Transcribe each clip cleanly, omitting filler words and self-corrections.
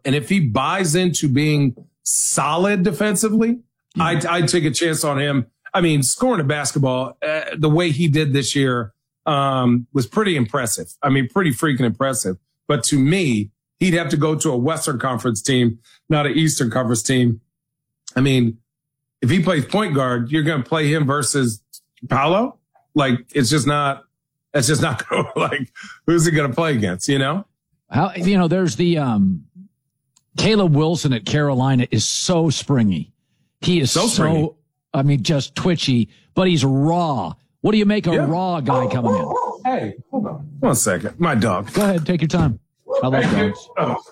And if he buys into being solid defensively, I'd take a chance on him. I mean, scoring a basketball, the way he did this year was pretty impressive. I mean, pretty freaking impressive. But to me, he'd have to go to a Western Conference team, not an Eastern Conference team. I mean, if he plays point guard, you're going to play him versus Paolo? Like, it's just not going to, like, who's he going to play against, you know? There's the Caleb Wilson at Carolina is so springy. He is so just twitchy, but he's raw. What do you make a raw guy coming in? Hey, hold on 1 second. My dog. Go ahead, take your time. I love dogs.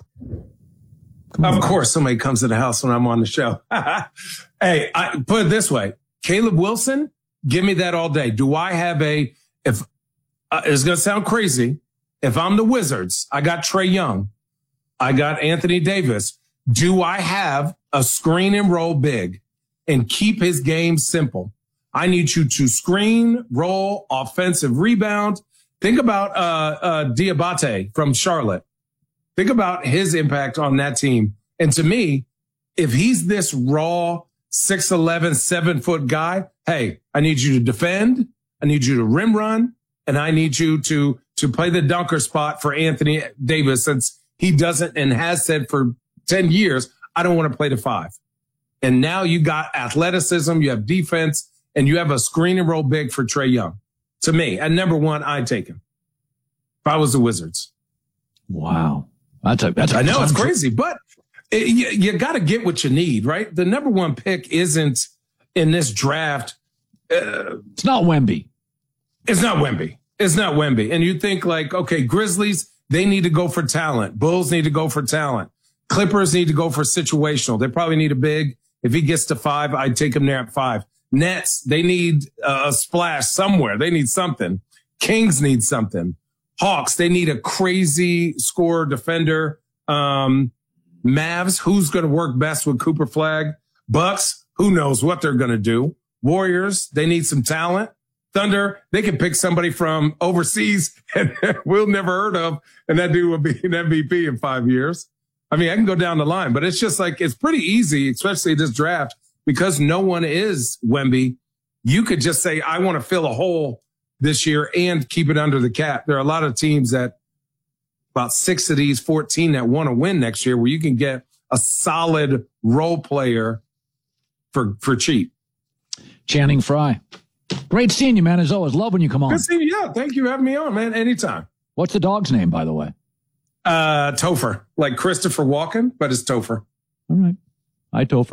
Of course, somebody comes to the house when I'm on the show. Hey, I put it this way. Caleb Wilson, give me that all day. Do I have it's going to sound crazy. If I'm the Wizards, I got Trae Young. I got Anthony Davis. Do I have a screen and roll big and keep his game simple? I need you to screen, roll, offensive rebound. Think about Diabate from Charlotte. Think about his impact on that team. And to me, if he's this raw 6'11", 7-foot guy, hey, I need you to defend. I need you to rim run. And I need you to play the dunker spot for Anthony Davis, since he doesn't and has said for 10 years, I don't want to play the 5. And now you got athleticism, you have defense, and you have a screen and roll big for Trae Young. To me, at number 1, I'd take him if I was the Wizards. Wow. I know it's crazy, but you got to get what you need, right? The number 1 pick isn't in this draft. It's not Wemby. It's not Wemby. And you think like, okay, Grizzlies, they need to go for talent. Bulls need to go for talent. Clippers need to go for situational. They probably need a big. If he gets to 5, I'd take him there at 5. Nets, they need a splash somewhere. They need something. Kings need something. Hawks, they need a crazy scorer defender. Mavs, who's going to work best with Cooper Flag? Bucks, who knows what they're going to do? Warriors, they need some talent. Thunder, they can pick somebody from overseas and we'll never heard of, and that dude will be an MVP in 5 years. I mean, I can go down the line, but it's just like, it's pretty easy, especially this draft, because no one is Wemby. You could just say, I want to fill a hole this year and keep it under the cap. There are a lot of teams that about 6 of these 14 that want to win next year, where you can get a solid role player for cheap. Channing Frye. Great seeing you, man. As always, love when you come on. Good seeing you. Yeah, thank you for having me on, man. Anytime. What's the dog's name, by the way? Topher, like Christopher Walken, but it's Topher. All right. Hi, Topher.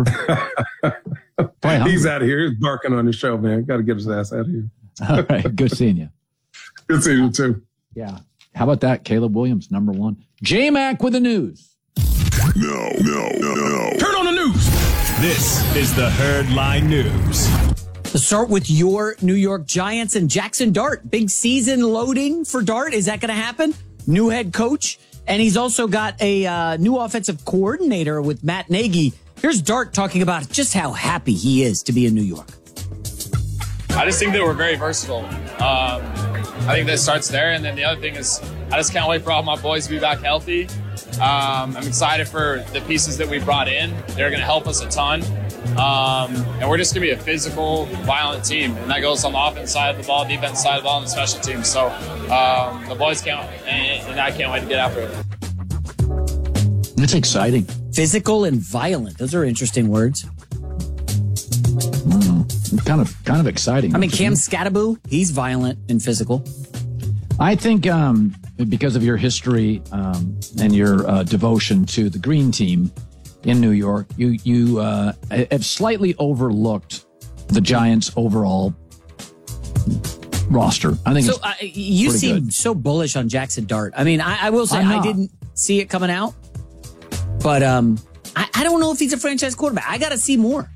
He's out of here. He's barking on the show, man. Got to get his ass out of here. All right. Good seeing you. Good seeing you, too. Yeah. How about that? Caleb Williams, number 1. J-Mac with the news. No. Turn on the news. This is the Herdline News. Let's start with your New York Giants and Jackson Dart. Big season loading for Dart. Is that going to happen? New head coach. And he's also got a new offensive coordinator with Matt Nagy. Here's Dart talking about just how happy he is to be in New York. I just think that we're very versatile. I think that starts there. And then the other thing is I just can't wait for all my boys to be back healthy. I'm excited for the pieces that we brought in. They're going to help us a ton. And we're just going to be a physical, violent team. And that goes on the offense side of the ball, defense side of the ball, and the special teams. So the boys can't, and I can't wait to get after it. That's exciting. Physical and violent. Those are interesting words. Kind of exciting. I mean, Cam Scattaboo, he's violent and physical. I think because of your history and your devotion to the green team in New York, you have slightly overlooked the Giants' overall roster. I think so. You seem good. So bullish on Jackson Dart. I mean, I will say I didn't see it coming out, but I don't know if he's a franchise quarterback. I got to see more.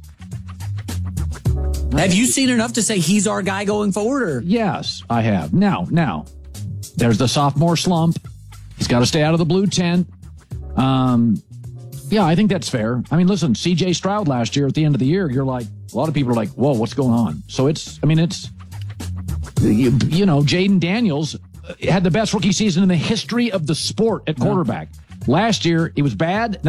Have you seen enough to say he's our guy going forward? Or? Yes, I have. Now, there's the sophomore slump. He's got to stay out of the blue tent. Yeah, I think that's fair. I mean, listen, C.J. Stroud last year at the end of the year, you're like, a lot of people are like, whoa, what's going on? So Jaden Daniels had the best rookie season in the history of the sport at quarterback. Last year, it was bad.